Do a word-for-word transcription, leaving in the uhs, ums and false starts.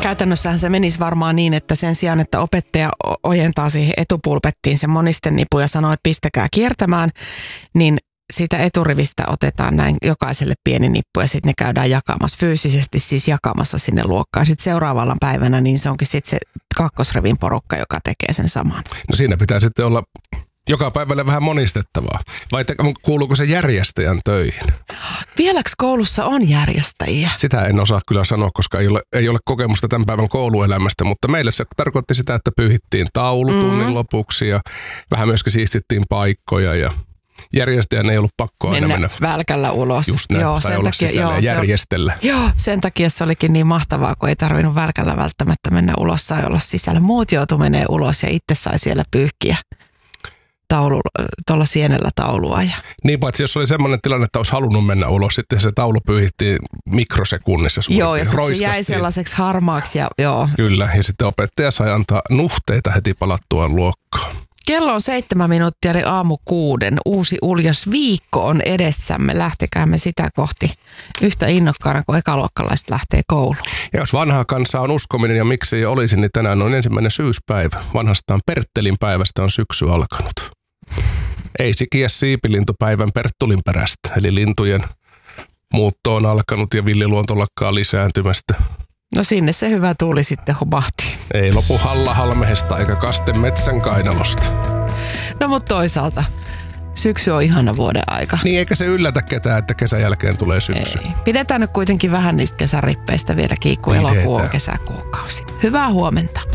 Käytännössähän se menisi varmaan niin, että sen sijaan, että opettaja ojentaa siihen etupulpettiin sen monisten nipun ja sanoo, että pistäkää kiertämään, niin siitä eturivistä otetaan näin jokaiselle pieni nippu ja sitten ne käydään jakamassa, fyysisesti siis jakamassa sinne luokkaan. Sitten seuraavalla päivänä niin se onkin sitten se kakkosrivin porukka, joka tekee sen saman. No siinä pitää sitten olla joka päivälle vähän monistettavaa. Vai te, kuuluuko se järjestäjän töihin? Vieläks koulussa on järjestäjiä? Sitä en osaa kyllä sanoa, koska ei ole, ei ole kokemusta tämän päivän kouluelämästä, mutta meille se tarkoitti sitä, että pyyhittiin taulutunnin mm. lopuksi ja vähän myöskin siistittiin paikkoja ja järjestäjän ei ollut pakko aina mennä, mennä välkällä ulos. Just näin, joo, sai olla takia, sisällä joo, ja järjestellä. On, joo, sen takia se olikin niin mahtavaa, kun ei tarvinnut välkällä välttämättä mennä ulos, sai olla sisällä. Muut joutu menee ulos ja itse sai siellä pyyhkiä taulu, tuolla sienellä taulua. Ja. Niin, paitsi jos oli semmoinen tilanne, että olisi halunnut mennä ulos, sitten se taulu pyyhittiin mikrosekunnissa. Joo, ja sitten se jäi sellaiseksi harmaaksi. Ja, joo. Kyllä, ja sitten opettaja sai antaa nuhteita heti palattuaan luokkaan. Kello on seitsemän minuuttia, eli aamu kuuden. Uusi uljas viikko on edessämme. Lähtekäämme sitä kohti yhtä innokkaana, kun ekaluokkalaiset lähtee kouluun. Ja jos vanhaa kansaa on uskominen ja miksi ei olisi, niin tänään on ensimmäinen syyspäivä. Vanhastaan Perttelin päivästä on syksy alkanut. Ei sikiä siipilintupäivän Perttulin perästä, eli lintujen muutto on alkanut ja villiluonto lakkaa lisääntymästä. No sinne se hyvä tuuli sitten humahti. Ei lopu Halla Halmehesta eikä kaste metsän kainalosta. No mutta toisaalta syksy on ihana vuoden aika. Niin eikä se yllätä ketään, että kesän jälkeen tulee syksy. Ei. Pidetään nyt kuitenkin vähän niistä kesärippeistä vielä kiinni, kun elokuu on kesäkuukausi. Hyvää huomenta.